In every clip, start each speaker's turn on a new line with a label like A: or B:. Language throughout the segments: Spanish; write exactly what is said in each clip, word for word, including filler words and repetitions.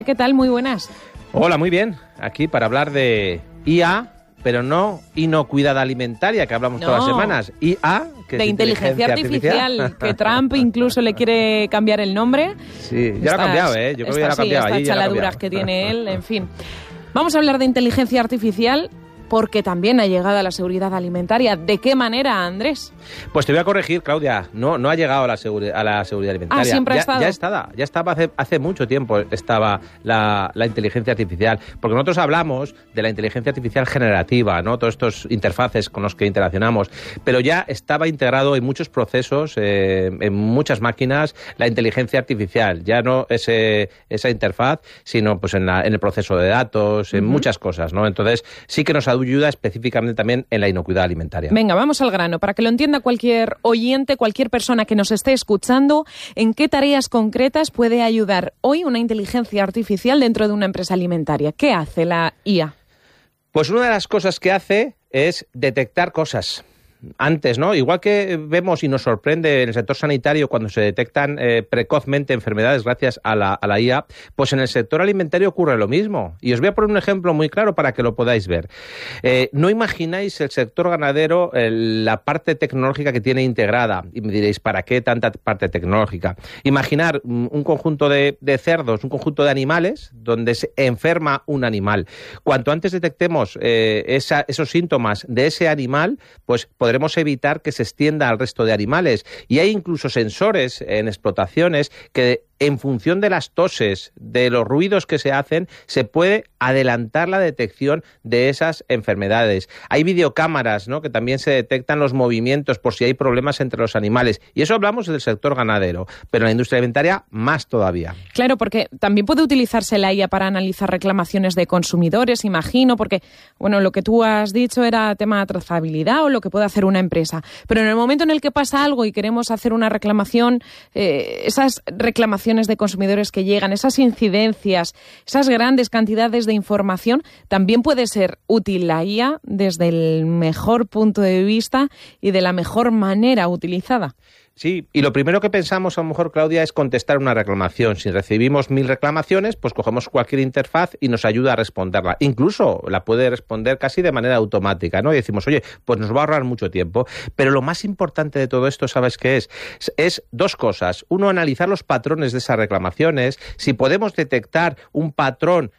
A: ¿Qué tal? Muy buenas.
B: Hola, muy bien. Aquí para hablar de I A, pero no inocuidad alimentaria, que hablamos
A: no.
B: todas las semanas. I A, que
A: de
B: es
A: inteligencia, inteligencia artificial, artificial, que Trump incluso le quiere cambiar el nombre.
B: Sí, ya lo ha cambiado, ¿eh? Yo creo que ya lo ha cambiado.
A: Estas chaladuras que tiene él, en fin. Vamos a hablar de inteligencia artificial porque también ha llegado a la seguridad alimentaria. ¿De qué manera, Andrés?
B: Pues te voy a corregir, Claudia. No, no ha llegado a la, seguri- a la seguridad alimentaria.
A: Ah, siempre ha
B: ya,
A: estado.
B: Ya estaba, ya estaba hace, hace mucho tiempo estaba la, la inteligencia artificial. Porque nosotros hablamos de la inteligencia artificial generativa, ¿no? Todos estos interfaces con los que interaccionamos. Pero ya estaba integrado en muchos procesos, eh, en muchas máquinas, la inteligencia artificial. Ya no ese, esa interfaz, sino pues en, la, en el proceso de datos, en uh-huh. muchas cosas, ¿no? Entonces sí que nos ayuda específicamente también en la inocuidad alimentaria.
A: Venga, vamos al grano, para que lo entienda cualquier oyente, cualquier persona que nos esté escuchando, ¿en qué tareas concretas puede ayudar hoy una inteligencia artificial dentro de una empresa alimentaria? ¿Qué hace la I A?
B: Pues una de las cosas que hace es detectar cosas. Antes, ¿no? Igual que vemos y nos sorprende en el sector sanitario cuando se detectan eh, precozmente enfermedades gracias a la, a la I A, pues en el sector alimentario ocurre lo mismo. Y os voy a poner un ejemplo muy claro para que lo podáis ver. Eh, no imagináis el sector ganadero, eh, la parte tecnológica que tiene integrada. Y me diréis, ¿para qué tanta parte tecnológica? Imaginar un conjunto de, de cerdos, un conjunto de animales donde se enferma un animal. Cuanto antes detectemos eh, esa, esos síntomas de ese animal, pues podemos podremos evitar que se extienda al resto de animales. Y hay incluso sensores en explotaciones que, en función de las toses, de los ruidos que se hacen, se puede adelantar la detección de esas enfermedades. Hay videocámaras, ¿no?, que también se detectan los movimientos por si hay problemas entre los animales. Y eso hablamos del sector ganadero, pero en la industria alimentaria más todavía.
A: Claro, porque también puede utilizarse la I A para analizar reclamaciones de consumidores, imagino, porque, bueno, lo que tú has dicho era tema de trazabilidad o lo que puede hacer una empresa. Pero en el momento en el que pasa algo y queremos hacer una reclamación, eh, esas reclamaciones de consumidores que llegan, esas incidencias, esas grandes cantidades de información, también puede ser útil la I A desde el mejor punto de vista y de la mejor manera utilizada.
B: Sí, y lo primero que pensamos a lo mejor, Claudia, es contestar una reclamación. Si recibimos mil reclamaciones, pues cogemos cualquier interfaz y nos ayuda a responderla. Incluso la puede responder casi de manera automática, ¿no? Y decimos, oye, pues nos va a ahorrar mucho tiempo. Pero lo más importante de todo esto, ¿sabes qué es? Es dos cosas. Uno, analizar los patrones de esas reclamaciones. Si podemos detectar un patrón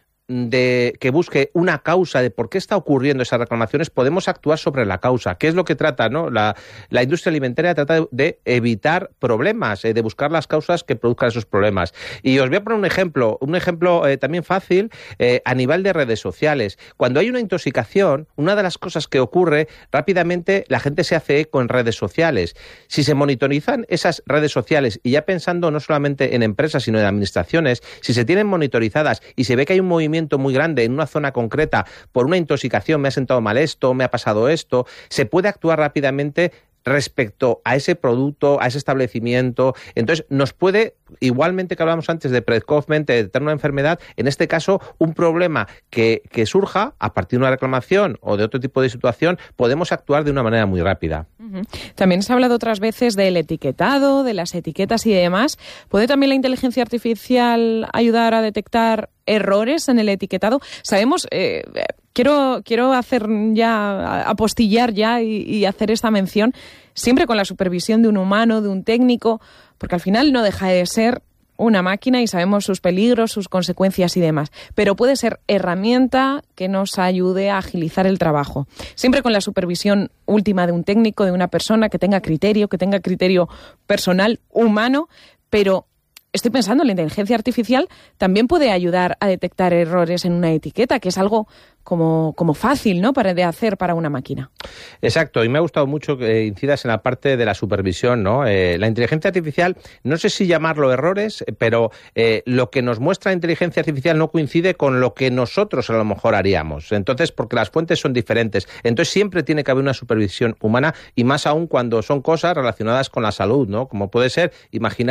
B: de que busque una causa de por qué está ocurriendo esas reclamaciones, podemos actuar sobre la causa. ¿Qué es lo que trata, no? La, la industria alimentaria trata de, de evitar problemas, eh, de buscar las causas que produzcan esos problemas. Y os voy a poner un ejemplo, un ejemplo eh, también fácil eh, a nivel de redes sociales. Cuando hay una intoxicación, una de las cosas que ocurre, rápidamente la gente se hace eco en redes sociales. Si se monitorizan esas redes sociales, y ya pensando no solamente en empresas, sino en administraciones, si se tienen monitorizadas y se ve que hay un movimiento muy grande en una zona concreta por una intoxicación, me ha sentado mal esto, me ha pasado esto, se puede actuar rápidamente respecto a ese producto, a ese establecimiento. Entonces, nos puede, igualmente que hablábamos antes de precozmente detectar una enfermedad, en este caso, un problema que, que surja a partir de una reclamación o de otro tipo de situación, podemos actuar de una manera muy rápida.
A: Uh-huh. También se ha hablado otras veces del etiquetado, de las etiquetas y demás. ¿Puede también la inteligencia artificial ayudar a detectar errores en el etiquetado? Sabemos, eh, quiero, quiero hacer ya, apostillar ya y, y hacer esta mención, siempre con la supervisión de un humano, de un técnico, porque al final no deja de ser una máquina y sabemos sus peligros, sus consecuencias y demás. Pero puede ser herramienta que nos ayude a agilizar el trabajo. Siempre con la supervisión última de un técnico, de una persona que tenga criterio, que tenga criterio personal, humano, pero estoy pensando, la inteligencia artificial también puede ayudar a detectar errores en una etiqueta, que es algo como, como fácil, ¿no?, para de hacer para una máquina.
B: Exacto, y me ha gustado mucho que incidas en la parte de la supervisión, ¿no? Eh, la inteligencia artificial, no sé si llamarlo errores, pero eh, lo que nos muestra la inteligencia artificial no coincide con lo que nosotros a lo mejor haríamos. Entonces, porque las fuentes son diferentes. Entonces, siempre tiene que haber una supervisión humana, y más aún cuando son cosas relacionadas con la salud, ¿no? Como puede ser, imaginar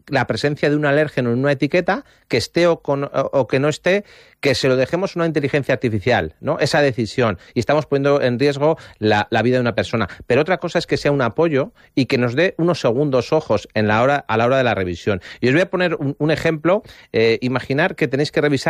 B: la presencia de un alérgeno en una etiqueta, que esté o, con, o, o que no esté, que se lo dejemos a una inteligencia artificial, ¿no? Esa decisión. Y estamos poniendo en riesgo la, la vida de una persona. Pero otra cosa es que sea un apoyo y que nos dé unos segundos ojos en la hora, a la hora de la revisión. Y os voy a poner un, un ejemplo. Eh, imaginar que tenéis que revisar